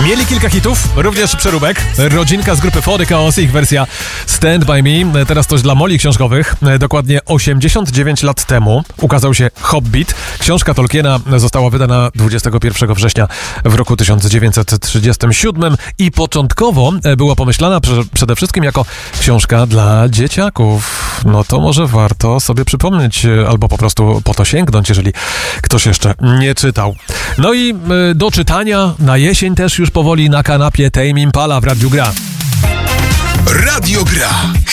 Mieli kilka hitów, również przeróbek. Rodzinka z grupy Fory Chaos, ich wersja Stand By Me. Teraz coś dla moli książkowych. Dokładnie 89 lat temu ukazał się Hobbit. Książka Tolkiena została wydana 21 września w roku 1937 i początkowo była pomyślana przede wszystkim jako książka dla dzieciaków. No to może warto sobie przypomnieć albo po prostu po to sięgnąć, jeżeli ktoś jeszcze nie czytał. No i do czytania na jesień też już powoli na kanapie Tame Impala w Radiu Gra. Radio Gra.